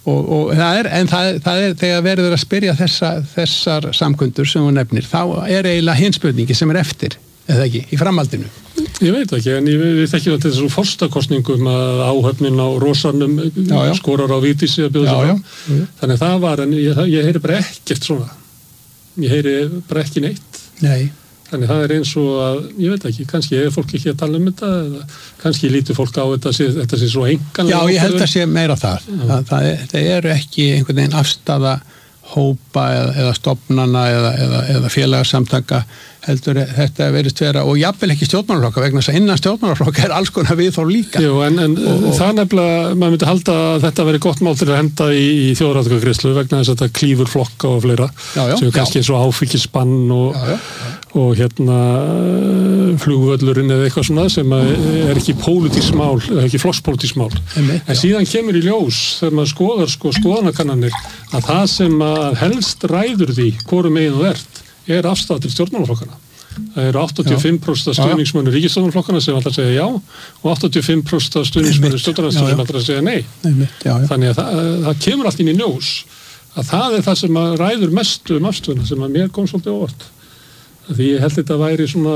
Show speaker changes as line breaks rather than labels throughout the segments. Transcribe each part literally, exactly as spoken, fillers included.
og, og það er, en það, það er þegar verður að spyrja þessa, þessar samkundur sem hún nefnir, þá er eiginlega hinn spurningi sem er eftir, eða ekki, í framhaldinu.
Ég veit ekki, en ég, við þekkjum þetta þessum forstakostningum að áhöfnin á Rósanum já, já. skorar á Vigdísi að bjóða sér á. Þannig það var, en ég, ég heyri bara ekkert svona. Ég heyri bara ekki neitt.
Nei.
Þannig það er eins og að, ég veit ekki, kannski er fólk ekki að tala um þetta, eða kannski lítur fólk á þetta, þetta sé svo enganlega.
Já, ég held að sé meira það. Það, það, er, það eru ekki einhvern veginn afstafa hópa eða, eða stofnana eða, eða, eða félagarsamtaka heldur þetta verið vera, og jafnvel ekki stjórnmálaflokka vegna þess að innan stjórnmálaflokka er alls konar við þá líka.
Jú, en, en og, og, það nefnilega, maður myndi halda að þetta veri gott mál til að henda í, í þjóðaratkvæðagreiðslu vegna þess að þetta klífur flokka og fleira, já, já, sem er kannski eins og áfengisbann og, já, já. og hérna flugvöllurinn eða eitthvað svona sem er ekki pólitískt mál, ekki flokkspólitískt mál. En, en síðan kemur í ljós þegar maður skoðar sko, skoðanakannanir að það sem að helst ræður því hvorum megin þú ert er afstæða til stjórnmálaflokkana. Það eru áttatíu og fimm prósent stuðningsmönnum ríkisstjórnarflokkana sem ætla að segja já og áttatíu og fimm prósent stuðningsmönnum stjórnarandstöðu sem ætla að segja nei.
Einmitt, já, já.
Þannig að það, það kemur allt inn í ljós að það er það sem að ræður mestu um afstöðuna sem að mér kom svolítið óvart. Því ég held þetta væri svona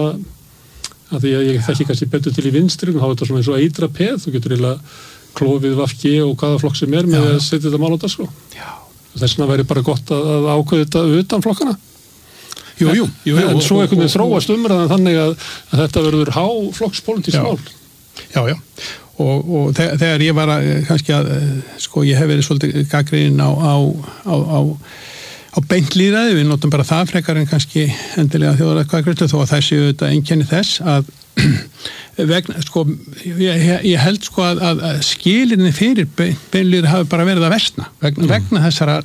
að því að ég þekki kannski betur til í vinstri og þá er þetta svona eins og eitra peð, þú getur eiginlega klofið V G og hvaða flokk sem er með já, að setja þetta mál á dagskrá. Þess vegna væri bara gott að, að ákveða þetta utan flokkana.
Jú, jú, jú, jú,
en svo einhvern veginn þróast umræðan þannig að, að þetta verður háflokkspólitískt mál.
Já, já, og, og þegar ég var að, kannski að, sko, ég hef verið svolítið gagnrýninn á, á, á, á, á beintlýðræði, við notum bara það frekar en kannski endilega þjóðaratkvæðagreiðslu þó að það séu þetta einkenni þess að vegna, sko, ég, ég held sko að, að skilirni fyrir beintlýðræði hafi bara verið að versna vegna, mm. vegna þessara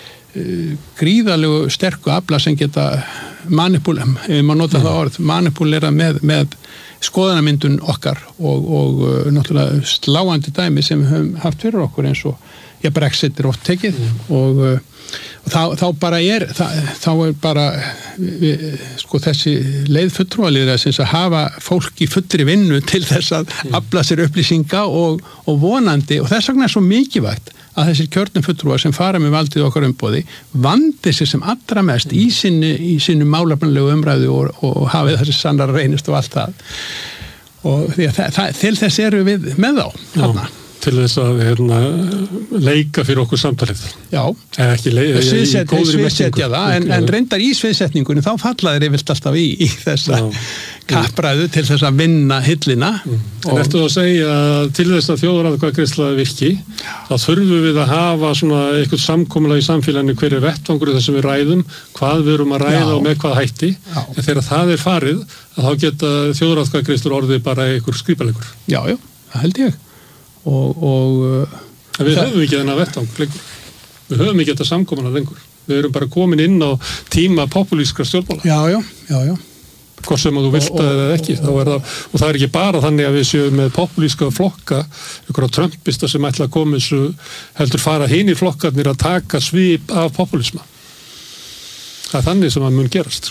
gríðalegu sterku afla sem geta manipúla, ef maður nota mm. það orð manipúlera með, með skoðanamyndun okkar og, og uh, náttúrulega sláandi dæmi sem við höfum haft fyrir okkur eins og ja, Brexit er oft tekið mm. og, uh, og þá, þá bara er það, þá er bara við, sko þessi leið fulltrúalýðræðisins að hafa fólk í fullri vinnu til þess að mm. afla sér upplýsinga og, og vonandi og þess vegna er svo mikilvægt að þessir kjörnum fulltrúar sem fara með valdið okkar umboði vandi sér sem allra mest í sinni, í sinni málefnanlegu umræðu og, og hafið þessi sannar reynist og allt það og því að það, það, til þess eru við með þá þarna.
Til þess að hérna, leika fyrir okkur samtalið.
Já,
ekki leika,
sviðset, sviðsetja það, en, en reyndar í sviðsetningunni þá fallaðir yfirlt alltaf í, í þessa kappræðu til þess að vinna hillina.
Mm. En eftir að segja að til þess að þjóðaratkvæðagreiðsla virki, þá þurfum við að hafa svona eitthvað samkomulag í samfélaginu hver er vettvangur þess að við ræðum, hvað við erum að ræða Já. og með hvað hætti, Já. en þegar það er farið, að þá geta þjóðaratkvæðagreiðslur orðið bara einhver skrípalegur.
Já, já, það held ég. Og, og
við höfum ekki þennan vettvang lengur. Við höfum ekki þetta samkomuna lengur. Við erum bara komin inn á tíma populískra stjórnmála.
Já, já, já, já.
Hvort sem að þú vilt það eða ekki. Og, og, það, og það er ekki bara þannig að við séum með populíska flokka, einhverja trumpista sem ætla að koma þessu heldur fara hinir flokkarnir að taka svip af populisma. Það er þannig sem að mun gerast.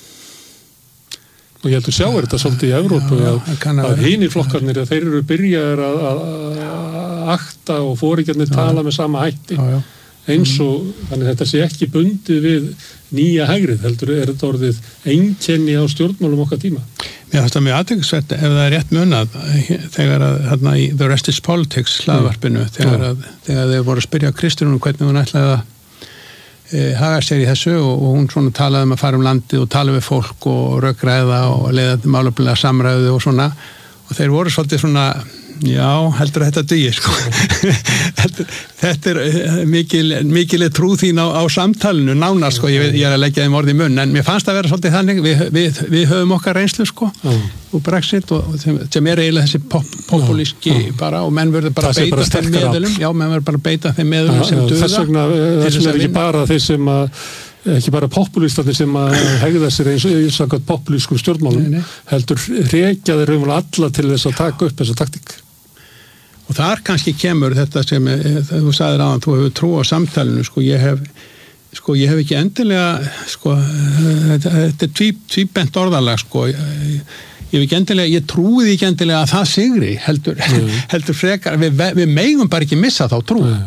Og ég heldur sjáur þetta svolítið í Evrópu já, já, að, að hinir flokkarnir að þeir eru byrjaðir að, að, að akta og fóringjarnir tala með sama hætti já, já. eins og þannig að þetta sé ekki bundið við nýja hægrið heldur er þetta orðið einkenni á stjórnmálum okkar tíma.
Mér finnst það mjög athyglisvert ef það er rétt munað þegar að hérna í The Rest is Politics hlaðvarpinu þegar, að, þegar þeir voru að spyrja Kristrúnu hvernig hún ætlaði að haga sér í þessu og, og hún svona talaði um að fara um landið og tala við fólk og rökræða og leiða málefnilega samræðu og svona og þeir voru svolítið svona já, heldur að þetta dugi sko. Þetta er mikil, mikil trú þín á, á samtalinu nánast sko, ég, ég er að leggja þeim orð í munn en mér fannst það vera svolítið þannig við, við, við höfum okkar reynslu sko mm. og Brexit og sem, sem er eiginlega þessi pop, populíski mm. bara og menn verður bara að beita bara þeim meðlum já, menn verður bara að beita þeim meðlum sem duða
þess vegna, þess vegna er ekki bara þeir sem að ekki bara populístarnir sem að hegða sér eins og einsakað populískum stjórnmálum nei, nei. heldur rekja þeir raunverulega alla til þess að taka upp þessa taktík.
Og þar kannski kemur þetta sem þú sagðir áðan, þú hefur trú á samtalenu, sko ég hef, sko ég hef ekki endilega, sko þetta er tví, tvíbent orðalag, sko ég, ég hef ekki endilega, ég trúi því ekki endilega að það sigri, heldur, mm. heldur frekar, við, við megum bara ekki missa þá trú. Mm.